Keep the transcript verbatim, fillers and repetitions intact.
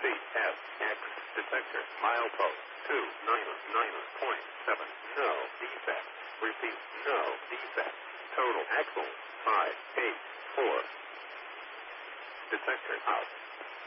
C S X detector milepost two nine nine point seven. No defect. Repeat, no defect. Total axle five eight four. Detector out.